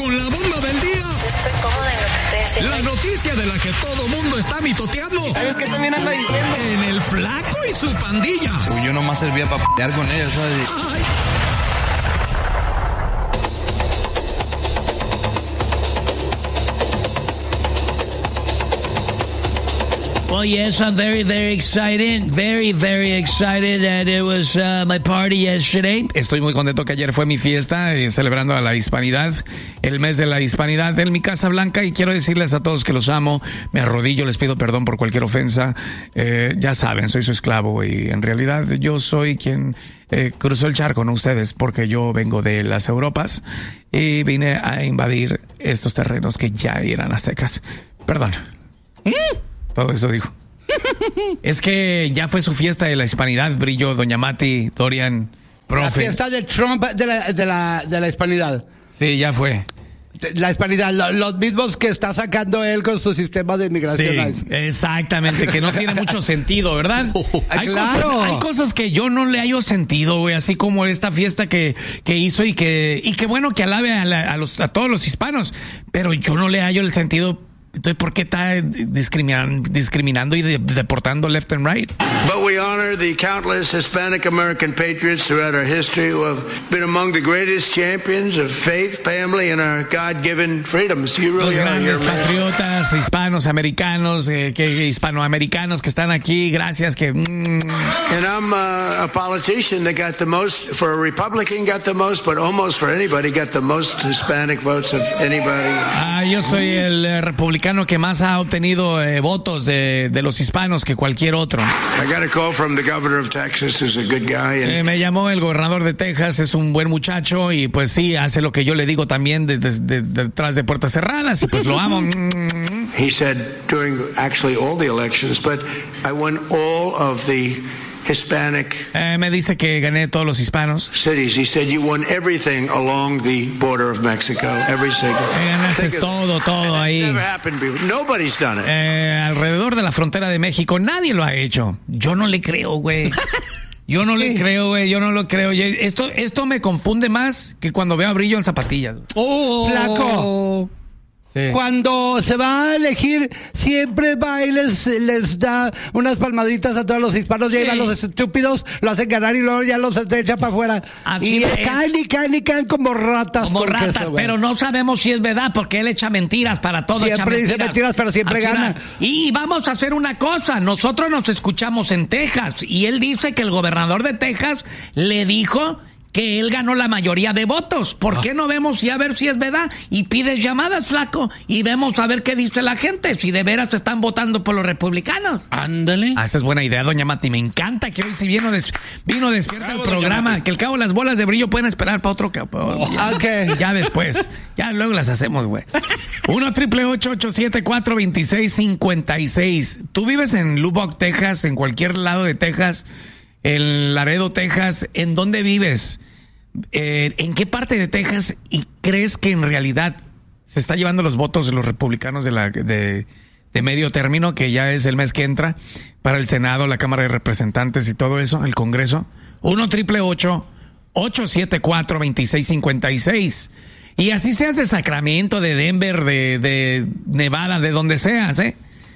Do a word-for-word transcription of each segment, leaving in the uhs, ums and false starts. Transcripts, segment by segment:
con la bomba del día. Estoy cómoda en lo que estoy haciendo. La noticia de la que todo mundo está mitoteando. ¿Sabes qué también anda diciendo? En el Flaco y su pandilla. Según yo nomás servía para p***ar con ella, ¿sabes? Ay. Well, yes, I'm very, very excited. Very, very excited that it was uh, my party yesterday. Estoy muy contento que ayer fue mi fiesta, eh, celebrando a la hispanidad, el mes de la hispanidad en mi Casa Blanca, y quiero decirles a todos que los amo, me arrodillo, les pido perdón por cualquier ofensa. Eh, ya saben, soy su esclavo y en realidad yo soy quien eh, cruzó el charco, no ustedes, porque yo vengo de las Europas y vine a invadir estos terrenos que ya eran aztecas. Perdón. ¿Mm? Todo eso dijo. Es que ya fue su fiesta de la hispanidad, Brillo, Doña Mati, Dorian, profe. La fiesta de Trump de la, de la, de la hispanidad. Sí, ya fue. La hispanidad, lo, los mismos que está sacando él con su sistema de inmigración. Sí, exactamente, que no tiene mucho sentido, ¿verdad? Hay, claro. cosas, hay cosas que yo no le hallo sentido, güey, así como esta fiesta que, que hizo y que, y que bueno que alabe a, la, a, los, a todos los hispanos, pero yo no le hallo el sentido. Entonces, ¿por qué está discriminando, discriminando y de, deportando left and right? But we honor the countless Hispanic American patriots throughout our history who have been among the greatest champions of faith, family, and our God-given freedoms. You really Los are grandes here, man. patriotas, hispanos, americanos, eh, que hispanoamericanos que están aquí, gracias que... Mm. And I'm uh, a politician that got the most, for a Republican got the most, but almost for anybody got the most Hispanic votes of anybody. Ah, yo soy el eh, republicano que más ha obtenido eh, votos de, de los hispanos que cualquier otro. I got a call from the governor of Texas, who's a good guy. And eh, me llamó el gobernador de Texas, es un buen muchacho y pues sí, hace lo que yo le digo también de, de, de, de, detrás de puertas cerradas y pues lo amo. he said during actually all the elections, but I won all of the Hispanic eh, me dice que gané todos los hispanos. cities. He said you won everything along the border of Mexico, every single. Eh, ganaste todo, todo ahí. Never happened before. Nobody's done it. Eh, alrededor de la frontera de México, nadie lo ha hecho. Yo no le creo, güey. Yo no le creo, güey. Yo no lo creo. Esto, esto me confunde más que cuando veo a Brillo en zapatillas. Oh, flaco. Sí. Cuando se va a elegir, siempre va y les, les da unas palmaditas a todos los hispanos, sí. Llegan los estúpidos, lo hacen ganar y luego ya los echa para afuera. Así y es. caen y caen y caen como ratas. Como ratas, eso, pero no sabemos si es verdad, porque él echa mentiras para todo. Siempre echa mentiras. dice mentiras, pero siempre Así gana. era. Y vamos a hacer una cosa, nosotros nos escuchamos en Texas, y él dice que el gobernador de Texas le dijo que él ganó la mayoría de votos. ¿Por qué no vemos y a ver si es verdad? Y pides llamadas, flaco, y vemos a ver qué dice la gente, si de veras están votando por los republicanos. Ándale. Ah, esa es buena idea, doña Mati. Me encanta que hoy sí vino, des, vino despierta Bravo, el programa, que al cabo las bolas de Brillo pueden esperar para otro capo. Oh, ya, okay. ya después. Ya luego las hacemos, güey. uno triple ocho ocho siete cuatro dos seis cinco seis. Tú vives en Lubbock, Texas, en cualquier lado de Texas, en Laredo, Texas. ¿En dónde vives? Eh, ¿En qué parte de Texas y crees que en realidad se está llevando los votos de los republicanos de, la, de, de medio término, que ya es el mes que entra, para el Senado, la Cámara de Representantes y todo eso, el Congreso? uno triple ocho ocho siete cuatro dos seis cinco seis. Y así seas de Sacramento, de Denver, de, de Nevada, de donde seas, ¿eh?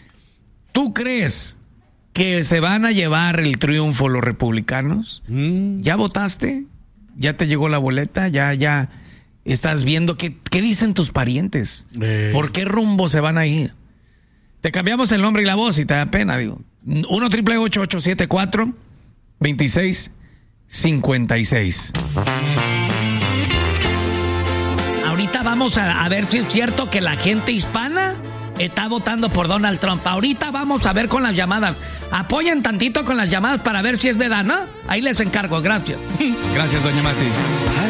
¿Tú crees que se van a llevar el triunfo los republicanos? Mm. ¿Ya votaste? ¿Ya te llegó la boleta? ¿Ya, ya estás viendo qué, qué dicen tus parientes? Eh. ¿Por qué rumbo se van a ir? Te cambiamos el nombre y la voz y te da pena, digo. uno triple ocho ocho siete cuatro dos seis cinco seis. Ahorita vamos a, a ver si es cierto que la gente hispana está votando por Donald Trump. Ahorita vamos a ver con las llamadas. Apoyen tantito con las llamadas para ver si es verdad, ¿no? Ahí les encargo, gracias. Gracias, doña Mati.